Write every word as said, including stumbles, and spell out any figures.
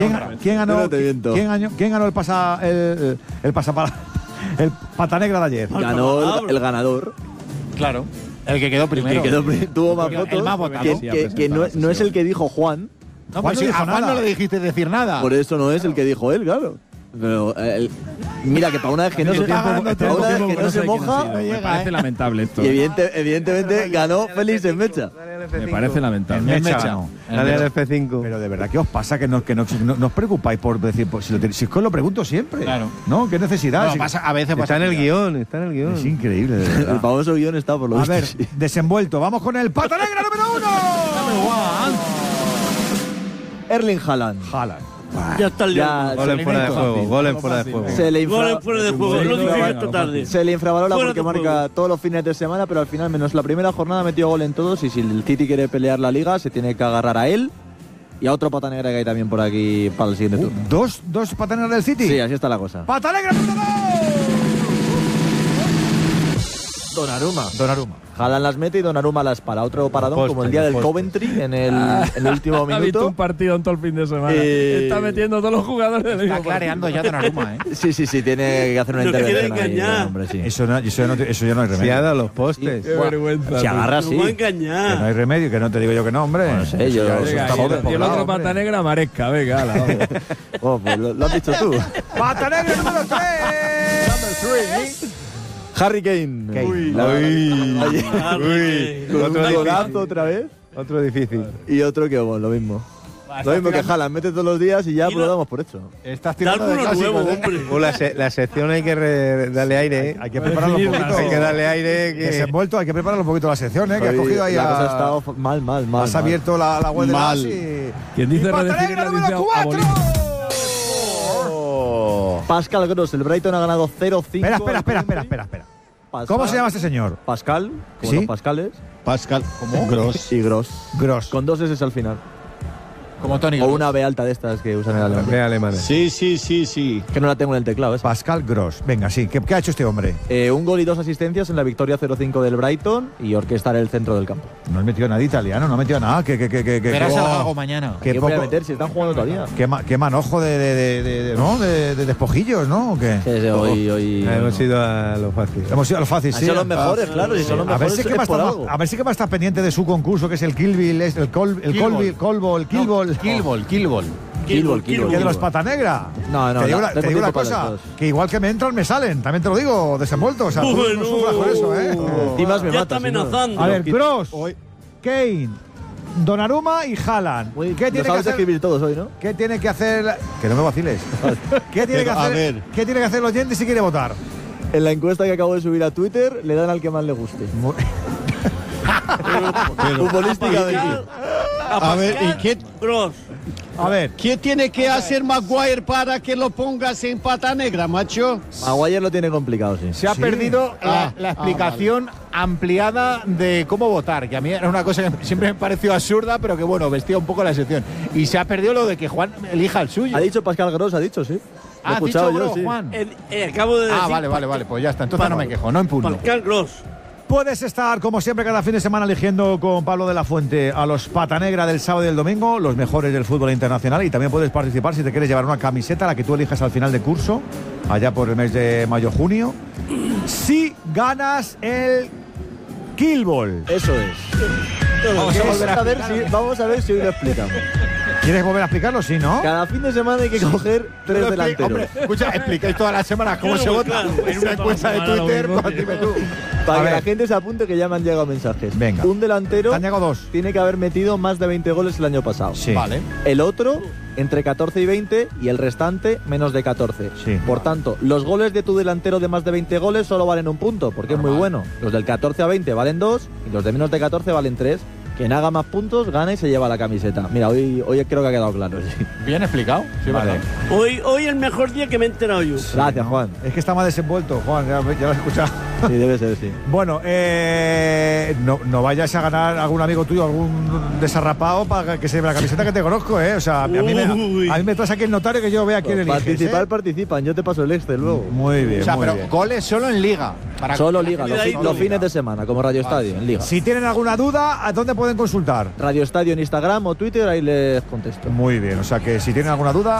¿Quién, quién ganó, ¿Quién, ¿quién, ganó, ¿Quién ganó el pasa el, el pasapala, el pata negra de ayer? Ganó el, el ganador. Claro. El que quedó primero. El que quedó primero. Tuvo más votos. El más votado. Que, que, que no, no es el que dijo Juan. No, pues si a Juan no le dijiste decir nada. Por eso no es el que dijo él, claro. Pero el, mira que para una vez que no se, para una vez que no se moja, me parece lamentable esto. Y evidente, evidentemente ganó Félix en Mecha. Me parece lamentable. En Mecha, no. Dale al F cinco. Pero de verdad, ¿qué os pasa? Que no, que no, no, no os preocupáis por decir, por, si, lo, si es que os lo pregunto siempre. Claro. ¿No? ¿Qué necesidad? No, Si- pasa, a veces Está pasa en el guión, está en el guión. es increíble, de El verdad. famoso guión está por lo A visto. ver, sí. desenvuelto. Vamos con el pata negra número uno. Erling Haaland. Haaland. Ya está el Ya, Gol en fuera de Fácil, juego, gol en fácil. fuera de juego. Se le, Gol infra- en fuera de juego, lo dije esta tarde. se le infravalora Fuera porque de marca juego. todos los fines de semana, pero al final, menos la primera jornada, metió gol en todos. Y si el City quiere pelear la liga, se tiene que agarrar a él y a otro pata negra que hay también por aquí para el siguiente Uh, turno. ¿Dos, dos pata negras del City? Sí, así está la cosa. ¡Pata negra número dos! Donnarumma. Donnarumma. Haaland las mete y Donnarumma las para. Otro paradón, Poste, como el día del poste. Coventry en el, en el último Ha visto minuto. un partido en todo el fin de semana. Eh, Está metiendo a todos los jugadores del Está mismo clareando ya Donnarumma, ¿eh? Sí, sí, sí, tiene que hacer una Nos quiere intervención. ahí, engañar. hombre, sí. Eso, no, eso, ya no, eso ya no hay Se ha remedio. dado los postes. Qué vergüenza. Se tío. agarra Nos va a así. Que no engañar. hay remedio, que no te digo yo que no, hombre. No sé, yo- Eso ya- eso Venga, está y el- y el despoblado, otro hombre. pata negra, Maresca. Venga, ala, vamos. Oh, pues lo, lo has dicho tú. ¡Pata negra número tres! Harry Kane. Kane. Uy, la- Uy. Uy. Con Otro un difícil. golazo otra vez. Otro difícil. Y otro que bueno, lo mismo. Lo mismo que Haaland, mete todos los días y ya Y pues lo no- damos por hecho. Estás Da tirando de alguno nuevo, clásicos, ¿eh? hombre. Uh, la, se- la sección hay que re- darle aire. ¿eh? Hay que prepararlo un poquito. Hay que darle aire. Que... Desenvuelto, hay que prepararlo un poquito la sección, ¿eh? Que has Hoy cogido ahí la cosa ha a... estado mal, mal, mal. Has mal. abierto la, la web de Mal. las y... Quien dice y pata redefinir negra la número dice cuatro. Oh. Pascal Gross, el Brighton ha ganado cero cinco. Espera, espera, espera, espera, espera, espera. Pascal- ¿Cómo se llama este señor? Pascal, como ¿Sí? los Pascales. Pascal. ¿Cómo? Gross. Y Gross. Gross. Con dos S al final. Como Tony. O una B alta de estas que usan en el Ve alemana. Sí, sí, sí, sí. Que no la tengo en el teclado, esa. Pascal Gross. Venga, sí. ¿Qué, qué ha hecho este hombre? Eh, un gol y dos asistencias en la victoria cero cinco del Brighton y orquestar el centro del campo. No ha metido nada italiano, no ha metido nada. Que, que, que, que, que, Verás que- al Gago mañana. que ¿Qué voy a poco- meter si están jugando todavía? Qué, ma- qué manojo de, de, de, de- de- ¿no? de, de despojillos, ¿no? ¿O qué? Sí, sí, hoy, hoy, Ah, Hemos no. ido a lo fácil. Hemos ido a lo fácil, Han sí. sido los mejores, claro, si son los A ver, mejores si es que va a por estar, algo. a ver si que va a estar pendiente de su concurso, que es el Kill Bill, es el Col, el Kill Colby- Ball. Colbo, el Kill Ball. Killball, Killball. Killball, ¿Que Killball. de los pata negra? No, no, Te digo, no, una- tengo te digo una tiempo para cosa, los dos. que igual que me entran, me salen. También te lo digo, desenvuelto. O sea, tú Bueno. no sufras por eso, ¿eh? Encima me Ya mata, está si no. amenazando. A ver, Gross, Hoy- Kane, Donnarumma y Haaland. Muy- ¿Qué lo tiene que sabes hacer? escribir todos hoy, ¿no? ¿Qué tiene que hacer? la- Que no me vaciles. ¿Qué tiene que Pero, a hacer? ver. ¿Qué tiene que hacer el oyente si quiere votar? En la encuesta que acabo de subir a Twitter, le dan al que más le guste. Futbolísticamente. A ver, ¿y qué, Gross. A ver, qué tiene que hacer Maguire para que lo pongas en pata negra, macho? Maguire lo tiene complicado, sí. Se ha Sí. perdido la, Ah, la ah, explicación ampliada de cómo votar, que a mí era una cosa que siempre me pareció absurda, pero que bueno, vestía un poco la sección. Y se ha perdido lo de que Juan elija el suyo. Ha dicho Pascal Gross, ha dicho, sí. Lo he Ah, ¿has escuchado dicho yo, Gross, sí. Juan? Eh, eh, acabo de decir. Ah, vale, vale, vale, pues ya está. Entonces no me quejo, no impugno. Pascal Gross. puedes estar, como siempre, cada fin de semana eligiendo con Pablo de la Fuente a los pata negra del sábado y del domingo, los mejores del fútbol internacional. Y también puedes participar si te quieres llevar una camiseta, la que tú elijas al final de curso, allá por el mes de mayo-junio. Si ganas el Kill Ball. Eso es. Vamos a volver a a ver explicarlo. si, vamos a ver si hoy lo explicamos. ¿Quieres volver a explicarlo? Sí, ¿no? Cada fin de semana hay que coger tres Pero expli- delanteros. Hombre, escucha, explicáis todas las semanas cómo Claro, se vota claro. en una encuesta de Twitter. Pues dime tú. Para A que ver. la gente se apunte que ya me han llegado mensajes. Venga. Un delantero Te han llegado dos. tiene que haber metido más de veinte goles el año pasado. Sí. Vale. El otro entre catorce y veinte y el restante menos de catorce. Sí. Por tanto, los goles de tu delantero de más de veinte goles solo valen un punto, porque es muy bueno. Los del catorce a veinte valen dos y los de menos de catorce valen tres. Quien haga más puntos gana y se lleva la camiseta. Mira, hoy, hoy creo que ha quedado claro. Sí. Bien explicado. Sí, Vale. verdad. Hoy, hoy el mejor día que me he enterado yo. Gracias, Juan. Es que está más desenvuelto, Juan, ya, ya lo has escuchado. Sí, debe ser, sí. Bueno, eh, no, no vayas a ganar algún amigo tuyo, algún desarrapado para que se lleve la camiseta que te conozco, ¿eh? O sea, a mí me, a mí me traes aquí el notario que yo vea quién eliges. Participar, ¿eh? participan. Yo te paso el Excel luego. Muy bien, O sea, muy pero bien. goles solo en Liga. Para Solo Liga, los, fi- Solo los Liga. fines de semana, como Radio Estadio, en Liga. Si tienen alguna duda, ¿a dónde pueden consultar? Radio Estadio en Instagram o Twitter, ahí les contesto. Muy bien, o sea que si tienen alguna duda,